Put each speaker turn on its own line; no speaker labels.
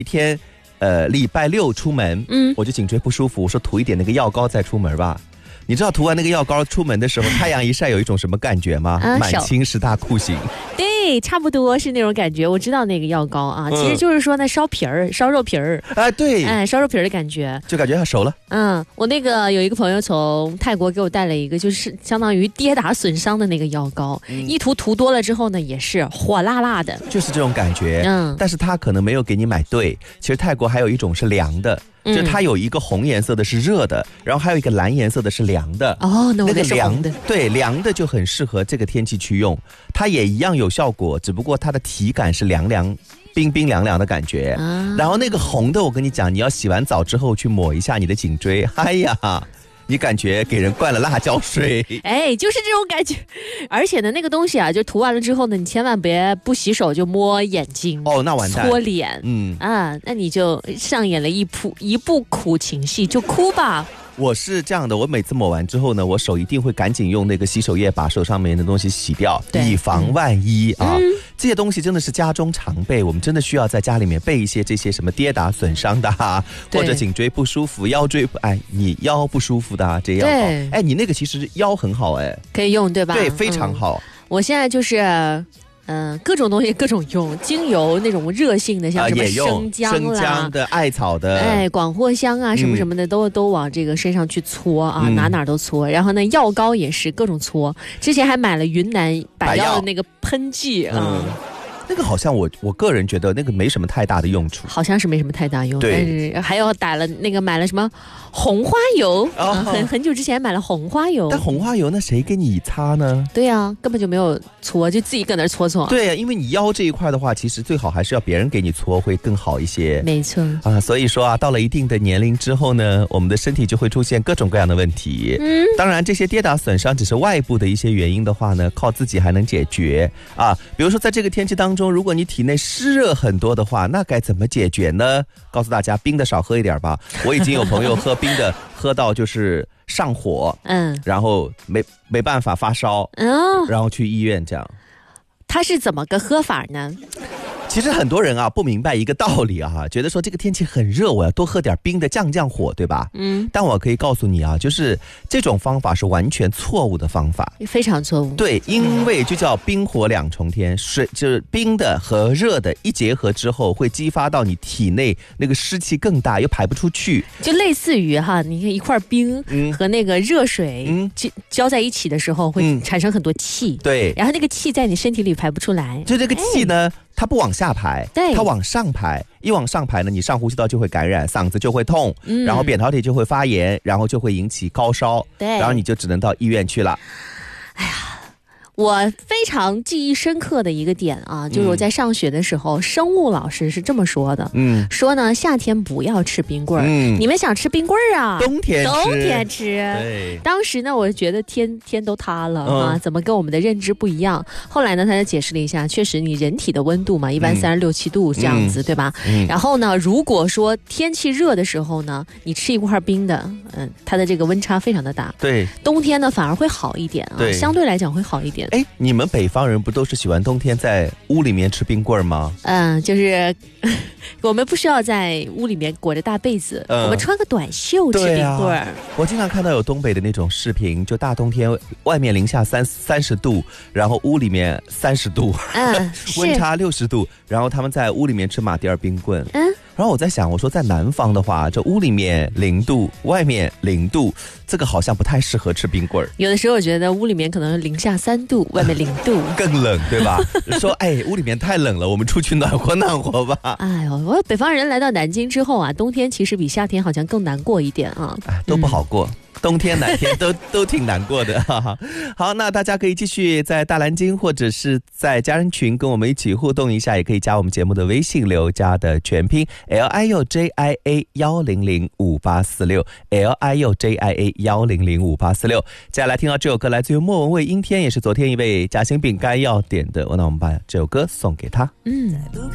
一天礼拜六出门，我就颈椎不舒服，我说涂一点那个药膏再出门吧。你知道涂完那个药膏出门的时候，太阳一晒有一种什么感觉吗？满清十大酷刑。
对，差不多是那种感觉。我知道那个药膏啊，其实就是说那烧皮儿、烧肉皮儿。
对，
烧肉皮儿的感觉，
就感觉它熟了。
我那个有一个朋友从泰国给我带了一个，就是相当于跌打损伤的那个药膏，一涂多了之后呢，也是火辣辣的，
就是这种感觉。但是他可能没有给你买对。其实泰国还有一种是凉的。就它有一个红颜色的是热的，然后还有一个蓝颜色的是凉的。
那我得是红的。
对，凉的就很适合这个天气去用，它也一样有效果，只不过它的体感是凉凉、冰冰凉凉的感觉。然后那个红的，我跟你讲，你要洗完澡之后去抹一下你的颈椎，哎呀，你感觉给人灌了辣椒水。
就是这种感觉。而且呢，那个东西啊，就涂完了之后呢，你千万别不洗手就摸眼睛，
那完蛋，
搓脸，那你就上演了一部苦情戏，就哭吧。
我是这样的，我每次抹完之后呢，我手一定会赶紧用那个洗手液把手上面的东西洗掉，以防万一啊。这些东西真的是家中常备，我们真的需要在家里面备一些这些什么跌打损伤的或者颈椎不舒服、你腰不舒服的这些药膏。你那个其实腰很好
可以用对吧？
对，非常好。
我现在就是各种东西各种用，精油那种热性的，像什么生姜
的、艾草的，
广藿香啊，什么什么的，都往这个身上去搓啊，哪都搓。然后呢，药膏也是各种搓。之前还买了云南百药的那个喷剂
那个好像我个人觉得那个没什么太大的用处，
好像是没什么太大用。
对，
但是还有买了什么红花油，很久之前买了红花油。
但红花油那谁给你擦呢？
对啊，根本就没有搓，就自己搁那搓搓。
对啊，因为你腰这一块的话，其实最好还是要别人给你搓会更好一些。
没错
所以说到了一定的年龄之后呢，我们的身体就会出现各种各样的问题。当然这些跌打损伤只是外部的一些原因的话呢，靠自己还能解决比如说在这个天气当中，如果你体内湿热很多的话，那该怎么解决呢？告诉大家，冰的少喝一点吧。我已经有朋友喝冰的喝到就是上火，然后没办法发烧，然后去医院这样。
他是怎么个喝法呢？
其实很多人不明白一个道理觉得说这个天气很热，我要多喝点冰的降火，对吧？但我可以告诉你就是这种方法是完全错误的方法，
非常错误。
对，因为就叫冰火两重天，水就是冰的和热的一结合之后，会激发到你体内那个湿气更大，又排不出去，
就类似于你看一块冰和那个热水浇在一起的时候，会产生很多气，
对，
然后那个气在你身体里排不出来，
就这个气呢。它不往下排，它往上排，一往上排呢，你上呼吸道就会感染，嗓子就会痛，然后扁桃体就会发炎，然后就会引起高烧，然后你就只能到医院去了。
哎呀，我非常记忆深刻的一个点就是我在上学的时候，生物老师是这么说的，说呢夏天不要吃冰棍儿，你们想吃冰棍儿啊？冬天吃。对，当时呢，我觉得天都塌了怎么跟我们的认知不一样？后来呢，他就解释了一下，确实你人体的温度嘛，一般36、7度这样子，对吧？然后呢，如果说天气热的时候呢，你吃一块冰的，它的这个温差非常的大。
对，
冬天呢反而会好一点相对来讲会好一点。
你们北方人不都是喜欢冬天在屋里面吃冰棍吗？
就是我们不需要在屋里面裹着大被子，我们穿个短袖吃冰棍
我经常看到有东北的那种视频，就大冬天外面零下30度，然后屋里面30度，温差60度，然后他们在屋里面吃马迭尔冰棍。然后我在想，我说在南方的话，这屋里面0度，外面0度，这个好像不太适合吃冰棍。
有的时候我觉得屋里面可能零下3度，外面0度，
更冷，对吧？说屋里面太冷了，我们出去暖和吧。
我北方人来到南京之后冬天其实比夏天好像更难过一点
都不好过。冬天哪天都挺难过的好，那大家可以继续在大蓝鲸或者是在家人群跟我们一起互动一下，也可以加我们节目的微信刘家的全拼 LIUJIA1005846 LIUJIA1005846。接下来听到这首歌来自于莫文蔚，阴天，也是昨天一位夹心饼干要点的，那我们把这首歌送给他。